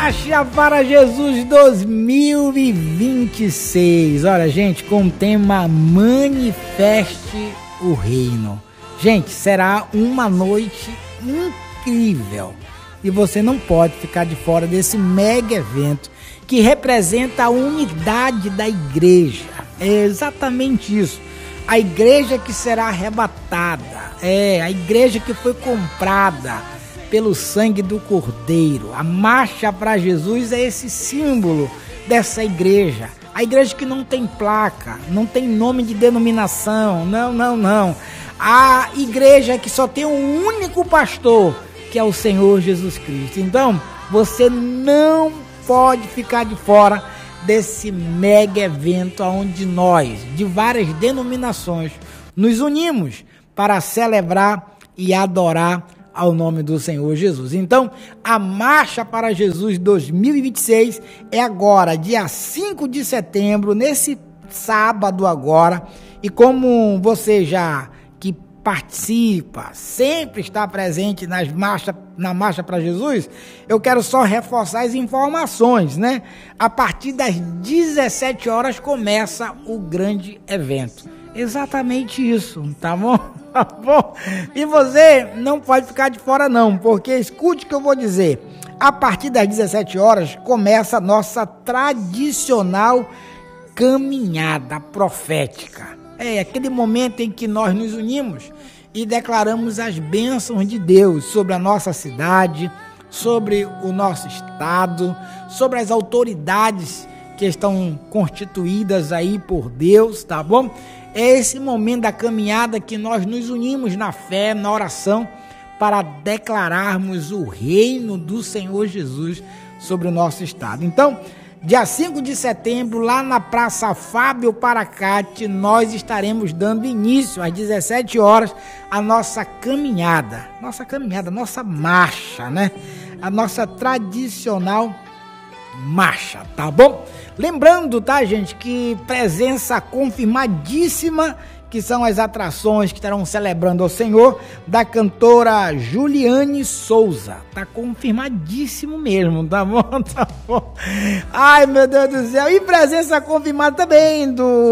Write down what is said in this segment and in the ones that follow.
Marcha para Jesus 2026. Olha, gente, com o tema Manifeste o Reino. Gente, será uma noite incrível e você não pode ficar de fora desse mega evento que representa a unidade da igreja. É exatamente isso. A igreja que será arrebatada, a igreja que foi comprada pelo sangue do Cordeiro. A marcha para Jesus é esse símbolo dessa igreja. A igreja que não tem placa, não tem nome de denominação, não. A igreja que só tem um único pastor, que é o Senhor Jesus Cristo. Então, você não pode ficar de fora desse mega evento onde nós, de várias denominações, nos unimos para celebrar e adorar ao nome do Senhor Jesus. Então, a Marcha para Jesus 2026 é agora, dia 5 de setembro, nesse sábado agora. E como você já que participa, sempre está presente na Marcha para Jesus, eu quero só reforçar as informações, né? A partir das 17 horas começa o grande evento. Exatamente isso, tá bom? Tá bom? E você não pode ficar de fora não, porque escute o que eu vou dizer. A partir das 17 horas começa a nossa tradicional caminhada profética. É aquele momento em que nós nos unimos e declaramos as bênçãos de Deus sobre a nossa cidade, sobre o nosso estado, sobre as autoridades que estão constituídas aí por Deus, tá bom? É esse momento da caminhada que nós nos unimos na fé, na oração, para declararmos o reino do Senhor Jesus sobre o nosso estado. Então, dia 5 de setembro, lá na Praça Fábio Paracate, nós estaremos dando início às 17 horas à nossa caminhada, nossa marcha, né? A nossa tradicional marcha, tá bom? Lembrando, tá, gente, que presença confirmadíssima, que são as atrações que estarão celebrando ao Senhor, da cantora Juliane Souza. Tá confirmadíssimo mesmo, tá bom? Tá bom. Ai, meu Deus do céu. E presença confirmada também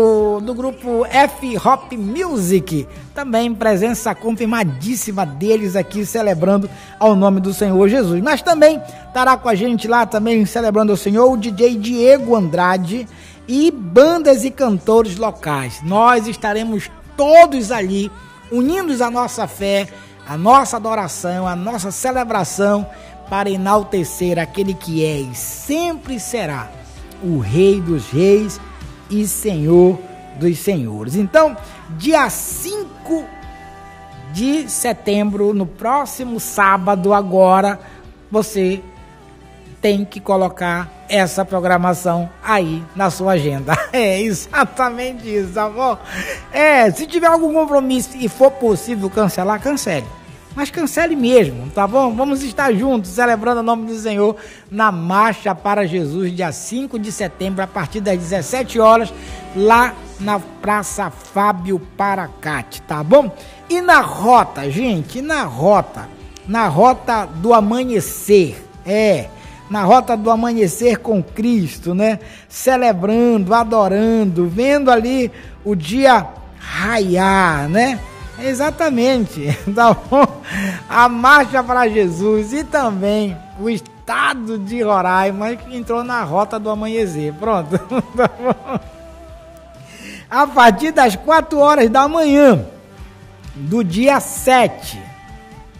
do grupo F-Hop Music. Também presença confirmadíssima deles aqui, celebrando ao nome do Senhor Jesus. Mas também estará com a gente lá, também celebrando ao Senhor, o DJ Diego Andrade, e bandas e cantores locais. Nós estaremos todos ali, unindo a nossa fé, a nossa adoração, a nossa celebração, para enaltecer aquele que é e sempre será o Rei dos Reis e Senhor dos Senhores. Então, dia 5 de setembro, no próximo sábado agora, você tem que colocar essa programação aí na sua agenda. É exatamente isso, tá bom? Se tiver algum compromisso e for possível cancelar, cancele. Mas cancele mesmo, tá bom? Vamos estar juntos, celebrando o nome do Senhor na Marcha para Jesus, dia 5 de setembro, a partir das 17 horas, lá na Praça Fábio Paracate, tá bom? E na rota, gente, na rota do amanhecer, na rota do amanhecer com Cristo, né? Celebrando, adorando, vendo ali o dia raiar, né? Exatamente, tá bom? A Marcha para Jesus e também o estado de Roraima que entrou na rota do amanhecer. Pronto, tá bom? A partir das 4 horas da manhã do dia 7